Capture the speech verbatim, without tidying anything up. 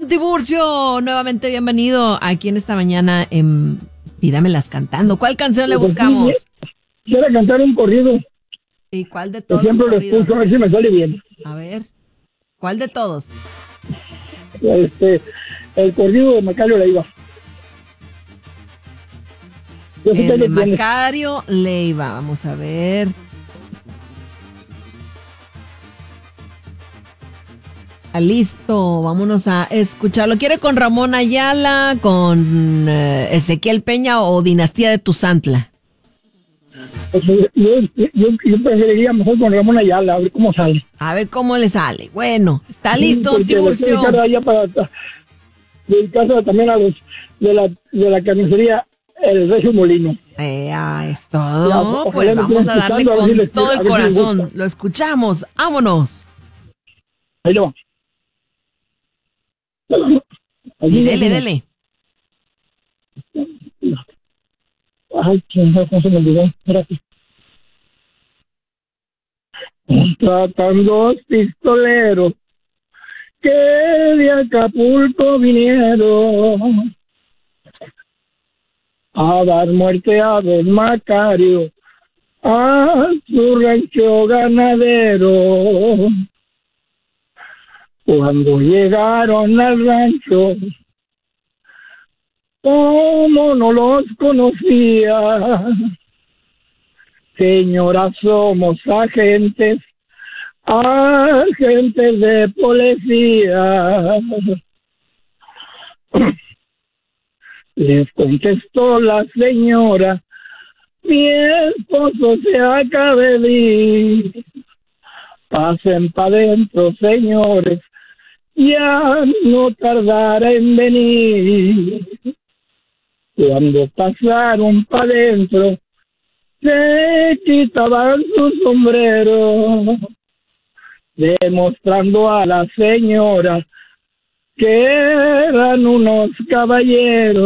Tiburcio, nuevamente bienvenido aquí en esta mañana en Pídamelas Cantando. ¿Cuál canción le buscamos? Quiero cantar un corrido. ¿Y cuál de todos Yo siempre los lo corridos? escucho, a ver si me sale bien. A ver, ¿cuál de todos? Este, el corrido de Macario Leiva. Yo sé que El lo de tienes. Macario Leiva, vamos a ver. Ah, listo, vámonos a escucharlo. ¿Quiere con Ramón Ayala, con eh, Ezequiel Peña o Dinastía de Tuzantla? Pues, yo, yo, yo preferiría mejor con Ramón Ayala, a ver cómo sale. A ver cómo le sale. Bueno, está listo, don Porque le quiero Tiburcio. dedicar allá para dedicarse también a los de la, de la carnicería El Recio Molino. Eh, ah, es Ya, todo. ojalá Pues me vamos estén a darle escuchando, a ver con si les- todo a el ver si les corazón. gusta. Lo escuchamos. Vámonos. Ahí lo va. Ahí Sí, lo dele, tiene. dele. Ay, chingada, cómo se me olvidó. Gracias. Tratan dos pistoleros que de Acapulco vinieron a dar muerte a don Macario, a su rancho ganadero. Cuando llegaron al rancho, como no los conocía, señora, somos agentes, agentes de policía. Les contestó la señora, mi esposo se acaba de ir. Pasen para adentro, señores, ya no tardará en venir. Cuando pasaron para adentro, se quitaban sus sombreros, demostrando a la señora que eran unos caballeros.